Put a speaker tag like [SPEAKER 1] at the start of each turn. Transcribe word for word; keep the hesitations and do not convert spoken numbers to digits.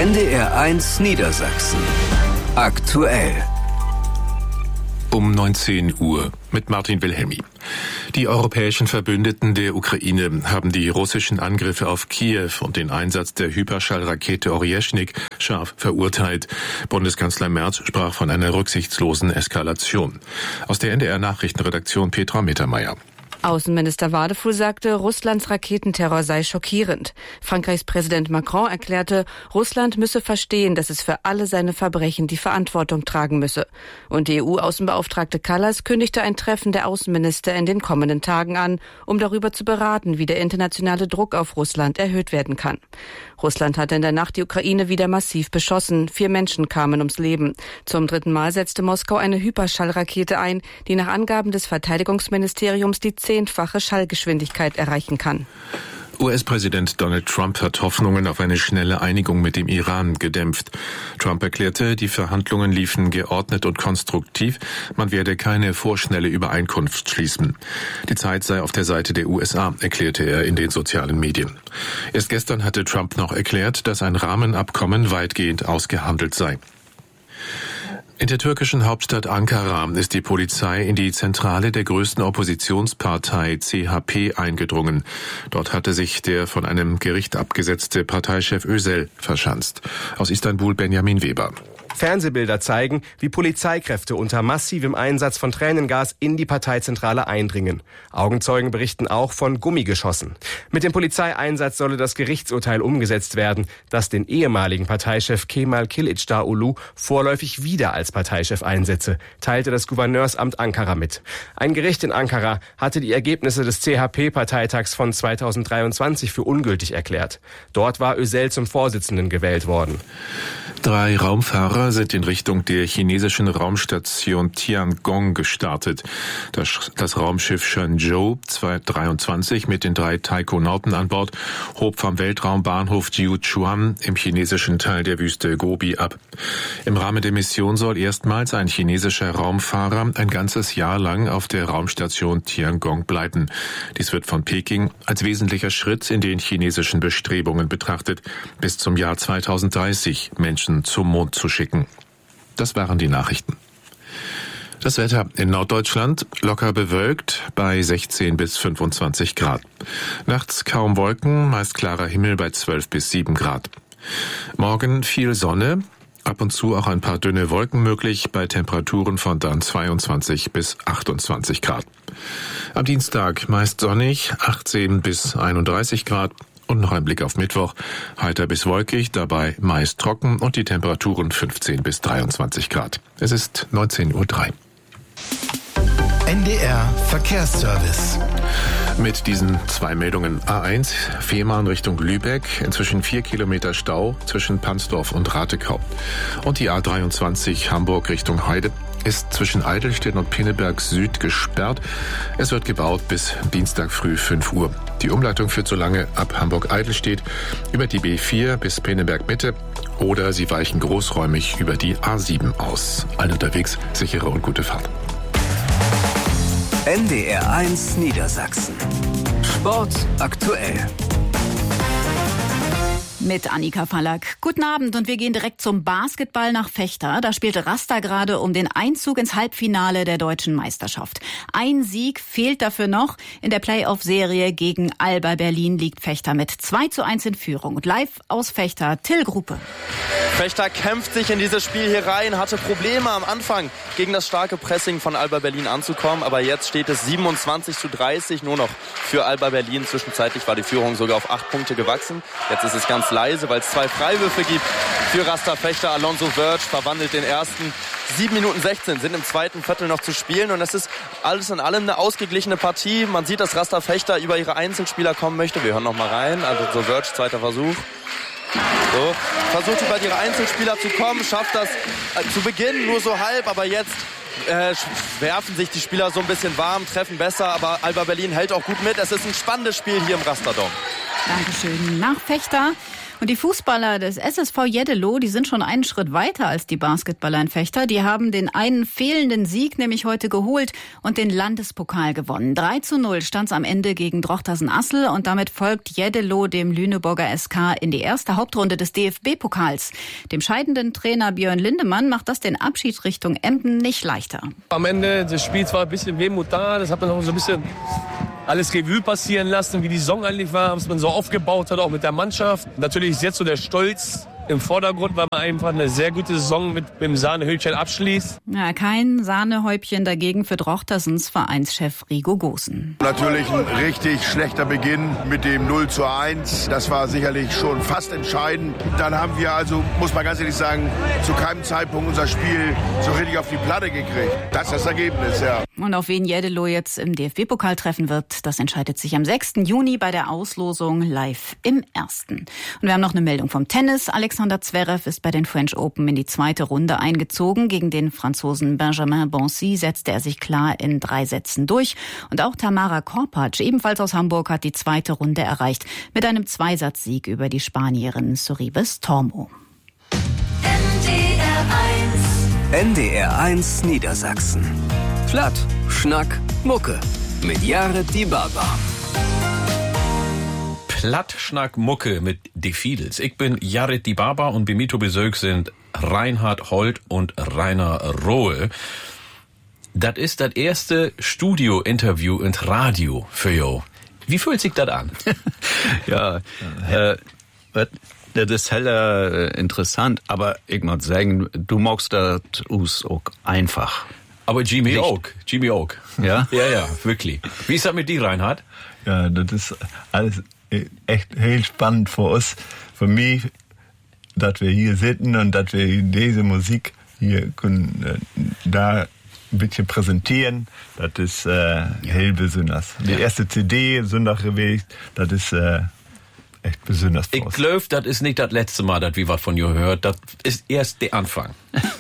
[SPEAKER 1] N D R eins Niedersachsen. Aktuell.
[SPEAKER 2] Um neunzehn Uhr mit Martin Wilhelmi. Die europäischen Verbündeten der Ukraine haben die russischen Angriffe auf Kiew und den Einsatz der Hyperschallrakete Orjeschnik scharf verurteilt. Bundeskanzler Merz sprach von einer rücksichtslosen Eskalation. Aus der N D R-Nachrichtenredaktion Petra Mittermeier.
[SPEAKER 3] Außenminister Wadefuhl sagte, Russlands Raketenterror sei schockierend. Frankreichs Präsident Macron erklärte, Russland müsse verstehen, dass es für alle seine Verbrechen die Verantwortung tragen müsse. Und die E U-Außenbeauftragte Kallas kündigte ein Treffen der Außenminister in den kommenden Tagen an, um darüber zu beraten, wie der internationale Druck auf Russland erhöht werden kann. Russland hatte in der Nacht die Ukraine wieder massiv beschossen. Vier Menschen kamen ums Leben. Zum dritten Mal setzte Moskau eine Hyperschallrakete ein, die nach Angaben des Verteidigungsministeriums die zehnfache Schallgeschwindigkeit erreichen kann.
[SPEAKER 2] U S-Präsident Donald Trump hat Hoffnungen auf eine schnelle Einigung mit dem Iran gedämpft. Trump erklärte, die Verhandlungen liefen geordnet und konstruktiv, man werde keine vorschnelle Übereinkunft schließen. Die Zeit sei auf der Seite der U S A, erklärte er in den sozialen Medien. Erst gestern hatte Trump noch erklärt, dass ein Rahmenabkommen weitgehend ausgehandelt sei. In der türkischen Hauptstadt Ankara ist die Polizei in die Zentrale der größten Oppositionspartei C H P eingedrungen. Dort hatte sich der von einem Gericht abgesetzte Parteichef Özel verschanzt. Aus Istanbul Benjamin Weber.
[SPEAKER 4] Fernsehbilder zeigen, wie Polizeikräfte unter massivem Einsatz von Tränengas in die Parteizentrale eindringen. Augenzeugen berichten auch von Gummigeschossen. Mit dem Polizeieinsatz solle das Gerichtsurteil umgesetzt werden, das den ehemaligen Parteichef Kemal Kılıçdaroğlu vorläufig wieder als Parteichef einsetze, teilte das Gouverneursamt Ankara mit. Ein Gericht in Ankara hatte die Ergebnisse des C H P-Parteitags von zweitausenddreiundzwanzig für ungültig erklärt. Dort war Özel zum Vorsitzenden gewählt worden.
[SPEAKER 2] Drei Raumfahrer sind in Richtung der chinesischen Raumstation Tiangong gestartet. Das, das Raumschiff Shenzhou zweihundertdreiundzwanzig mit den drei Taikonauten an Bord hob vom Weltraumbahnhof Jiuquan im chinesischen Teil der Wüste Gobi ab. Im Rahmen der Mission soll erstmals ein chinesischer Raumfahrer ein ganzes Jahr lang auf der Raumstation Tiangong bleiben. Dies wird von Peking als wesentlicher Schritt in den chinesischen Bestrebungen betrachtet, bis zum Jahr zweitausenddreißig Menschen zum Mond zu schicken. Das waren die Nachrichten. Das Wetter in Norddeutschland locker bewölkt bei sechzehn bis fünfundzwanzig Grad. Nachts kaum Wolken, meist klarer Himmel bei zwölf bis sieben Grad. Morgen viel Sonne, ab und zu auch ein paar dünne Wolken möglich bei Temperaturen von dann zweiundzwanzig bis achtundzwanzig Grad. Am Dienstag meist sonnig, achtzehn bis einunddreißig Grad. Und noch ein Blick auf Mittwoch. Heiter bis wolkig, dabei meist trocken und die Temperaturen fünfzehn bis dreiundzwanzig Grad. Es ist neunzehn Uhr drei.
[SPEAKER 5] N D R Verkehrsservice.
[SPEAKER 2] Mit diesen zwei Meldungen. A eins, Fehmarn Richtung Lübeck, inzwischen vier Kilometer Stau zwischen Pansdorf und Ratekau. Und die A dreiundzwanzig Hamburg Richtung Heide ist zwischen Eidelstedt und Pinneberg Süd gesperrt. Es wird gebaut bis Dienstag früh fünf Uhr. Die Umleitung führt so lange ab Hamburg-Eidelstedt über die B vier bis Pinneberg Mitte oder Sie weichen großräumig über die A sieben aus. Allen unterwegs sichere und gute Fahrt.
[SPEAKER 1] N D R eins Niedersachsen. Sport aktuell.
[SPEAKER 6] Mit Annika Fallack. Guten Abend und wir gehen direkt zum Basketball nach Vechta. Da spielte Rasta gerade um den Einzug ins Halbfinale der deutschen Meisterschaft. Ein Sieg fehlt dafür noch. In der Playoff-Serie gegen Alba Berlin liegt Vechta mit zwei zu eins in Führung. Und live aus Vechta, Till Gruppe.
[SPEAKER 7] Vechta kämpft sich in dieses Spiel hier rein, hatte Probleme am Anfang gegen das starke Pressing von Alba Berlin anzukommen. Aber jetzt steht es siebenundzwanzig zu dreißig nur noch für Alba Berlin. Zwischenzeitlich war die Führung sogar auf acht Punkte gewachsen. Jetzt ist es ganz leise, weil es zwei Freiwürfe gibt für Rasta Vechta. Alonso Verge verwandelt den ersten. sieben Minuten sechzehn sind im zweiten Viertel noch zu spielen. Und es ist alles in allem eine ausgeglichene Partie. Man sieht, dass Rasta Vechta über ihre Einzelspieler kommen möchte. Wir hören noch mal rein. Also Verge, zweiter Versuch. So, versucht über ihre Einzelspieler zu kommen, schafft das äh, zu Beginn nur so halb, aber jetzt äh, werfen sich die Spieler so ein bisschen warm, treffen besser, aber Alba Berlin hält auch gut mit. Es ist ein spannendes Spiel hier im Rasterdom.
[SPEAKER 6] Dankeschön. Nach Vechta. Und die Fußballer des S S V Jeddelo, die sind schon einen Schritt weiter als die Basketballer in Vechta. Die haben den einen fehlenden Sieg nämlich heute geholt und den Landespokal gewonnen. drei zu null stand es am Ende gegen Drochtersen-Assel und damit folgt Jeddelo dem Lüneburger S K in die erste Hauptrunde des D F B-Pokals. Dem scheidenden Trainer Björn Lindemann macht das den Abschied Richtung Emden nicht leichter.
[SPEAKER 8] Am Ende des Spiels war ein bisschen Wehmut da. Das hat man auch so ein bisschen alles Revue passieren lassen, wie die Saison eigentlich war, was man so aufgebaut hat, auch mit der Mannschaft. Natürlich ist jetzt so der Stolz im Vordergrund, weil man einfach eine sehr gute Saison mit, mit dem Sahnehäubchen abschließt.
[SPEAKER 6] Ja, kein Sahnehäubchen dagegen für Drochtersens Vereinschef Rigo Goossen.
[SPEAKER 9] Natürlich ein richtig schlechter Beginn mit dem null zu eins. Das war sicherlich schon fast entscheidend. Dann haben wir also, muss man ganz ehrlich sagen, zu keinem Zeitpunkt unser Spiel so richtig auf die Platte gekriegt. Das ist das Ergebnis, ja.
[SPEAKER 6] Und auf wen Jeddelo jetzt im D F B-Pokal treffen wird, das entscheidet sich am sechsten Juni bei der Auslosung live im Ersten. Und wir haben noch eine Meldung vom Tennis. Alexander Zverev ist bei den French Open in die zweite Runde eingezogen. Gegen den Franzosen Benjamin Bonzi setzte er sich klar in drei Sätzen durch. Und auch Tamara Korpatsch, ebenfalls aus Hamburg, hat die zweite Runde erreicht mit einem Zweisatzsieg über die Spanierin Sorribes Tormo.
[SPEAKER 1] N D R eins Niedersachsen. Platt, Schnack, Mucke. Mit Jared Die Baba.
[SPEAKER 10] Platt, Schnack, Mucke mit Die Fiedels. Ich bin Jared Die Baba und bei mir zu Besuch sind Reinhard Holt und Rainer Rohe. Das ist das erste Studio-Interview in Radio für Jo. Wie fühlt sich das an?
[SPEAKER 11] ja, äh, das ist heller äh, interessant, aber ich muss sagen, du magst das auch einfach.
[SPEAKER 10] Aber Jimmy Licht. auch, Jimmy auch.
[SPEAKER 11] Ja?
[SPEAKER 10] Ja, ja, wirklich. Wie ist das mit dir, Reinhard?
[SPEAKER 12] Ja, das ist alles echt heel spannend für uns, für mich, dass wir hier sitzen und dass wir diese Musik hier können, äh, da ein bisschen präsentieren. Das ist äh, heel besonders. Die erste C D, Sonntag gewesen, das ist äh, echt besonders.
[SPEAKER 10] Ich glaube, das ist nicht das letzte Mal, dass wir was von dir hört. Das ist erst der Anfang.